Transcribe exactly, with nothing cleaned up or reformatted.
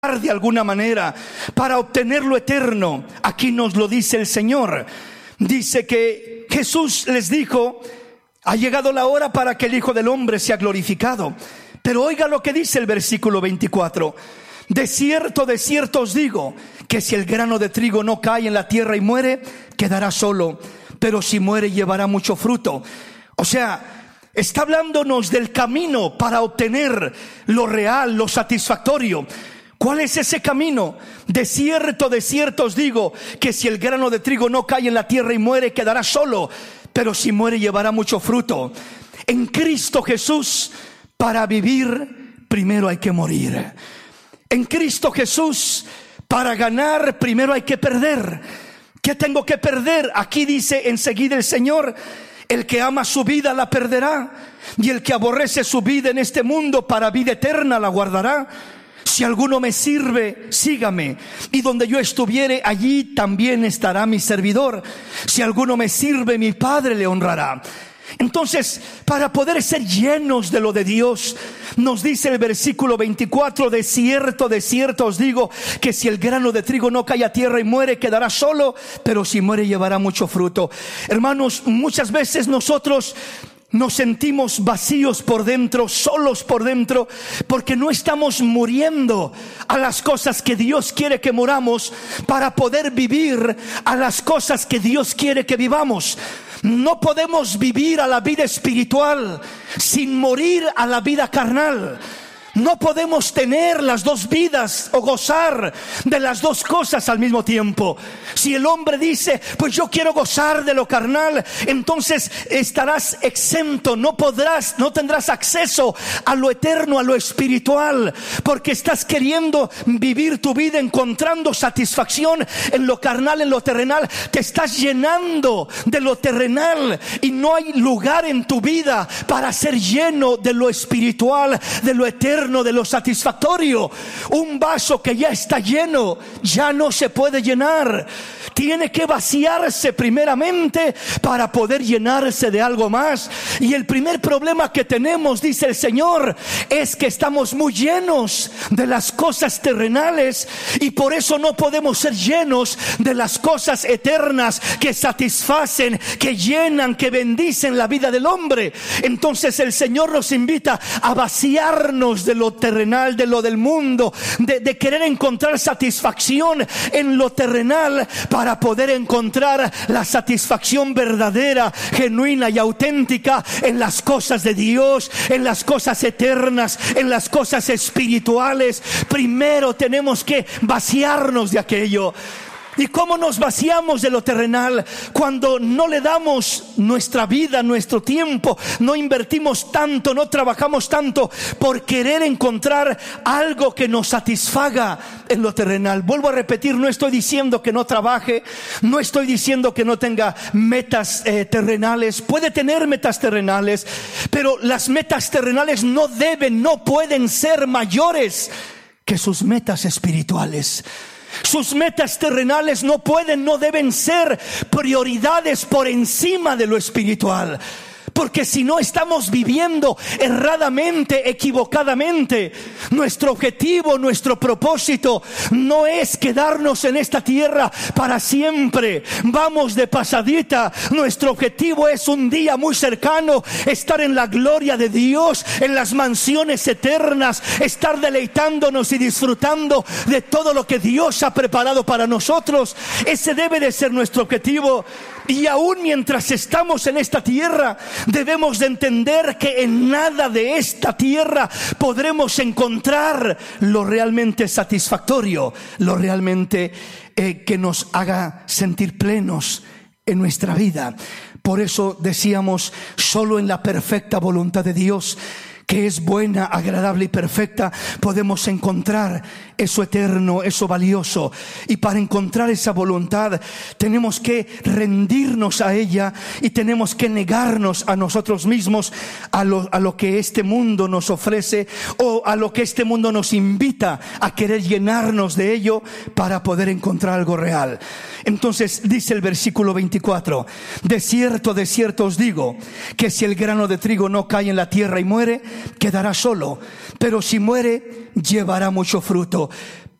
de alguna manera para obtener lo eterno. Aquí nos lo dice el Señor. Dice que Jesús les dijo: ha llegado la hora para que el Hijo del Hombre sea glorificado. Pero oiga lo que dice el versículo veinticuatro: de cierto, de cierto os digo, que si el grano de trigo no cae en la tierra y muere, quedará solo, pero si muere llevará mucho fruto. O sea, está hablándonos del camino para obtener lo real, lo satisfactorio. ¿Cuál es ese camino? De cierto, de cierto os digo, que si el grano de trigo no cae en la tierra y muere, quedará solo, pero si muere llevará mucho fruto. En Cristo Jesús, para vivir, primero hay que morir. En Cristo Jesús, para ganar, primero hay que perder. ¿Qué tengo que perder? Aquí dice enseguida el Señor: el que ama su vida la perderá, y el que aborrece su vida en este mundo, para vida eterna la guardará. Si alguno me sirve, sígame, y donde yo estuviere, allí también estará mi servidor. Si alguno me sirve, mi Padre le honrará. Entonces, para poder ser llenos de lo de Dios, nos dice el versículo veinticuatro: de cierto, de cierto os digo, que si el grano de trigo no cae a tierra y muere, quedará solo, pero si muere llevará mucho fruto. Hermanos, muchas veces nosotros nos sentimos vacíos por dentro, solos por dentro, porque no estamos muriendo a las cosas que Dios quiere que muramos, para poder vivir a las cosas que Dios quiere que vivamos. No podemos vivir a la vida espiritual sin morir a la vida carnal. No podemos tener las dos vidas o gozar de las dos cosas al mismo tiempo. Si el hombre dice: pues yo quiero gozar de lo carnal, entonces estarás exento, no podrás, no tendrás acceso a lo eterno, a lo espiritual, porque estás queriendo vivir tu vida encontrando satisfacción en lo carnal, en lo terrenal. Te estás llenando de lo terrenal y no hay lugar en tu vida para ser lleno de lo espiritual, de lo eterno, de lo satisfactorio. Un vaso que ya está lleno ya no se puede llenar. Tiene que vaciarse primeramente para poder llenarse de algo más. Y el primer problema que tenemos, dice el Señor, es que estamos muy llenos de las cosas terrenales, y por eso no podemos ser llenos de las cosas eternas que satisfacen, que llenan, que bendicen la vida del hombre. Entonces el Señor nos invita a vaciarnos de lo terrenal, de lo del mundo, de, de querer encontrar satisfacción en lo terrenal, para poder encontrar la satisfacción verdadera, genuina y auténtica en las cosas de Dios, en las cosas eternas, en las cosas espirituales. Primero tenemos que vaciarnos de aquello. ¿Y cómo nos vaciamos de lo terrenal? Cuando no le damos nuestra vida, nuestro tiempo, no invertimos tanto, no trabajamos tanto por querer encontrar algo que nos satisfaga en lo terrenal. Vuelvo a repetir, no estoy diciendo que no trabaje, no estoy diciendo que no tenga metas eh, terrenales. Puede tener metas terrenales, pero las metas terrenales no deben, no pueden ser mayores que sus metas espirituales. Sus metas terrenales no pueden, no deben ser prioridades por encima de lo espiritual. Porque si no, estamos viviendo erradamente, equivocadamente. Nuestro objetivo, nuestro propósito no es quedarnos en esta tierra para siempre. Vamos de pasadita. Nuestro objetivo es un día muy cercano estar en la gloria de Dios, en las mansiones eternas, estar deleitándonos y disfrutando de todo lo que Dios ha preparado para nosotros. Ese debe de ser nuestro objetivo. Y aún mientras estamos en esta tierra, debemos de entender que en nada de esta tierra podremos encontrar lo realmente satisfactorio, lo realmente eh, que nos haga sentir plenos en nuestra vida. Por eso decíamos, solo en la perfecta voluntad de Dios, que es buena, agradable y perfecta, podemos encontrar eso eterno, eso valioso. Y para encontrar esa voluntad tenemos que rendirnos a ella, y tenemos que negarnos a nosotros mismos, a lo, a lo que este mundo nos ofrece, o a lo que este mundo nos invita a querer llenarnos de ello, para poder encontrar algo real. Entonces dice el versículo veinticuatro: de cierto, de cierto os digo, que si el grano de trigo no cae en la tierra y muere, quedará solo, pero si muere, llevará mucho fruto.